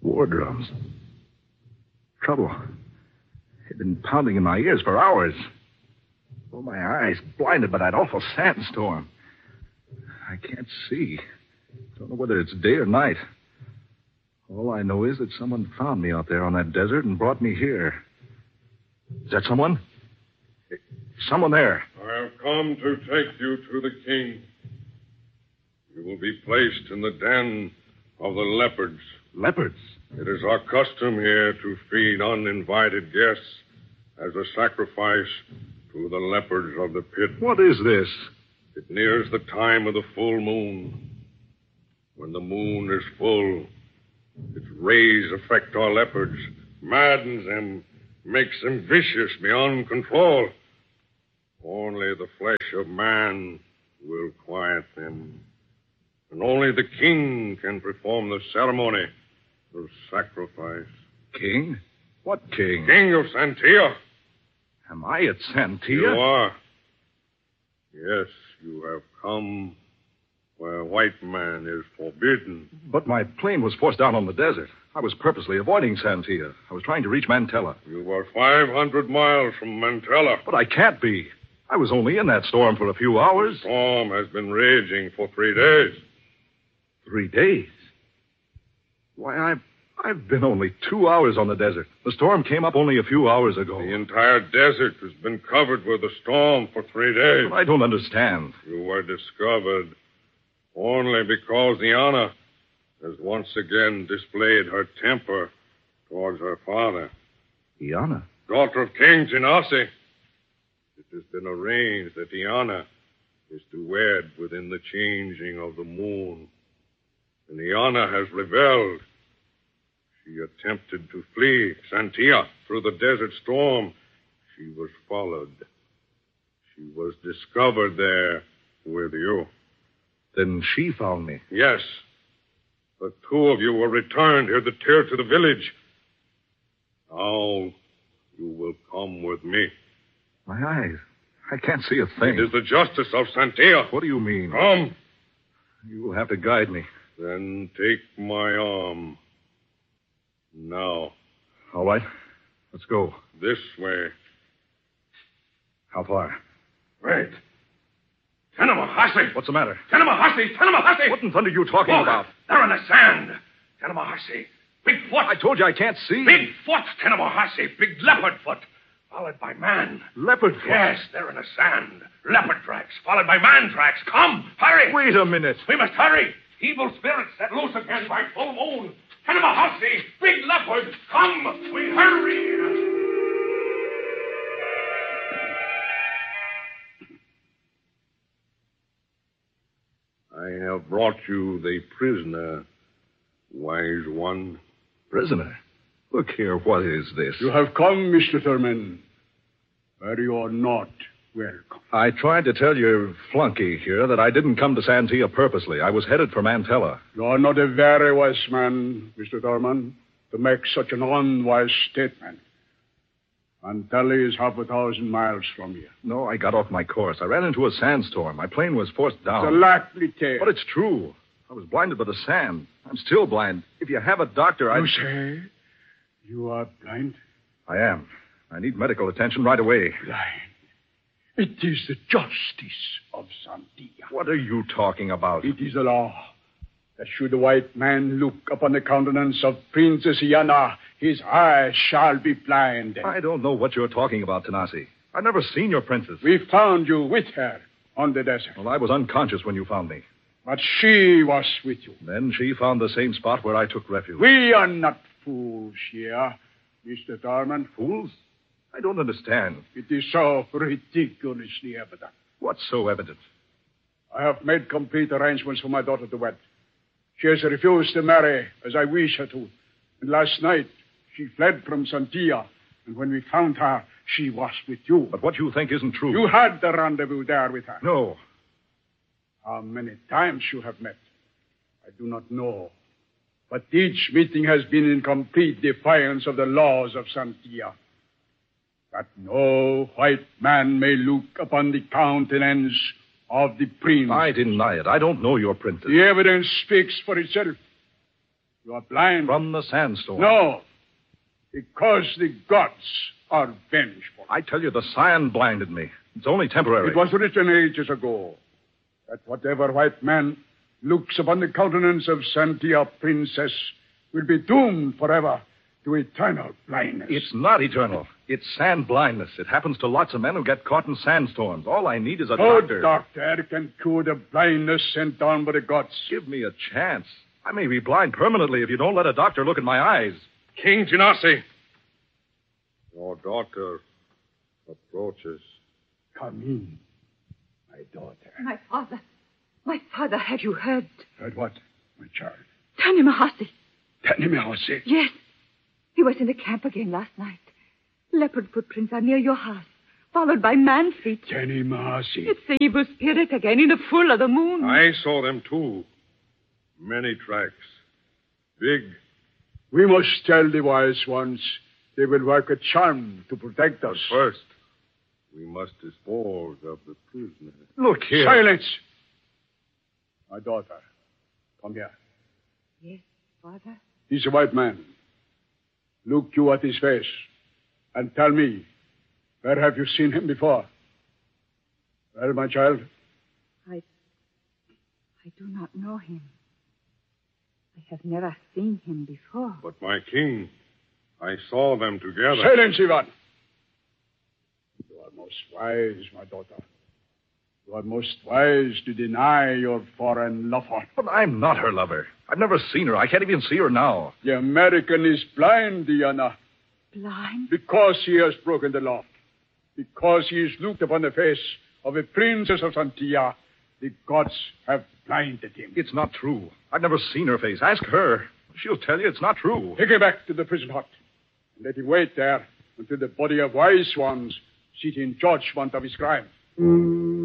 War drums. Trouble. They've been pounding in my ears for hours. Oh, my eyes blinded by that awful sandstorm. I can't see. Don't know whether it's day or night. All I know is that someone found me out there on that desert and brought me here. Is that someone? Someone there. I have come to take you to the king. You will be placed in the den of the leopards. Leopards? It is our custom here to feed uninvited guests as a sacrifice to the leopards of the pit. What is this? It nears the time of the full moon. When the moon is full, its rays affect our leopards, maddens them, makes them vicious beyond control. Only the flesh of man will quiet them. And only the king can perform the ceremony of sacrifice. King? What king? King of Santia. Am I at Santia? You are. Yes, you have come where white man is forbidden. But my plane was forced down on the desert. I was purposely avoiding Santia. I was trying to reach Mantella. You were 500 miles from Mantella. But I can't be. I was only in that storm for a few hours. The storm has been raging for 3 days. 3 days? Why, I've been only 2 hours on the desert. The storm came up only a few hours ago. The entire desert has been covered with a storm for 3 days. But I don't understand. You were discovered only because Iana has once again displayed her temper towards her father. Iana? Daughter of King Genasi. It has been arranged that Iana is to wed within the changing of the moon. And Iana has rebelled. She attempted to flee Santia through the desert storm. She was followed. She was discovered there with you. Then she found me. Yes. The two of you were returned here to the village. Now you will come with me. My eyes. I can't see a thing. It is the justice of Santia. What do you mean? Come. You will have to guide me. Then take my arm. Now. All right. Let's go. This way. How far? Wait. Tanamahasi! What's the matter? Tanamahasi! Tanamahasi! What in thunder are you talking about? They're in the sand. Tanamahasi. Big foot. I told you I can't see. Big foot, Tanamahasi. Big leopard foot. Followed by man. Leopard foot? Yes, they're in the sand. Leopard tracks, followed by man tracks. Come, hurry. Wait a minute. We must hurry. Evil spirits set loose again by full moon. Tanamahasi, big leopard. Come, we hurry. I have brought you the prisoner, wise one. Prisoner? Look here, what is this? You have come, Mr. Thurman, but you are not welcome. I tried to tell your flunky here that I didn't come to Santia purposely. I was headed for Mantella. You are not a very wise man, Mr. Thurman, to make such an unwise statement. Mantella is 1,000 miles from here. No, I got off my course. I ran into a sandstorm. My plane was forced down. It's a likely tale. But it's true. I was blinded by the sand. I'm still blind. If you have a doctor, You say you are blind? I am. I need medical attention right away. Blind. It is the justice of Santia. What are you talking about? It is a law that should the white man look upon the countenance of Princess Iana, his eyes shall be blind. I don't know what you're talking about, Tanasi. I've never seen your princess. We found you with her on the desert. Well, I was unconscious when you found me. But she was with you. Then she found the same spot where I took refuge. We are not fools here, Mr. Thurman. Fools? I don't understand. It is so ridiculously evident. What's so evident? I have made complete arrangements for my daughter to wed. She has refused to marry as I wish her to. And last night, she fled from Santia. And when we found her, she was with you. But what you think isn't true. You had the rendezvous there with her. No. How many times you have met, I do not know. But each meeting has been in complete defiance of the laws of Santia. That no white man may look upon the countenance of the prince. I deny it. I don't know your princess. The evidence speaks for itself. You are blind. From the sandstorm. No. Because the gods are vengeful. I tell you, the sand blinded me. It's only temporary. It was written ages ago that whatever white man looks upon the countenance of Santia Princess will be doomed forever to eternal blindness. It's not eternal. It's sand blindness. It happens to lots of men who get caught in sandstorms. All I need is a doctor. No doctor can cure the blindness sent down by the gods. Give me a chance. I may be blind permanently if you don't let a doctor look at my eyes. King Genasi, your daughter approaches. Come in, my daughter. My father, have you heard? Heard what, my child? Tanimahasi. Tanimahasi? Yes. He was in the camp again last night. Leopard footprints are near your house, followed by man feet. Tanimahasi. It's the evil spirit again in the full of the moon. I saw them too. Many tracks. Big. We must tell the wise ones they will work a charm to protect us. First, we must dispose of the prisoner. Look here. Silence! My daughter, come here. Yes, father? He's a white man. Look you at his face and tell me, where have you seen him before? Well, my child? I do not know him. I have never seen him before. But, my king, I saw them together. Silence, Ivan! You are most wise, my daughter. You are most wise to deny your foreign lover. But I'm not her lover. I've never seen her. I can't even see her now. The American is blind, Diana. Blind? Because he has broken the law. Because he has looked upon the face of a princess of Santia. The gods have blinded him. It's not true. I've never seen her face. Ask her. She'll tell you it's not true. Take him back to the prison hut. And let him wait there until the body of wise ones sit in judgment of his crime.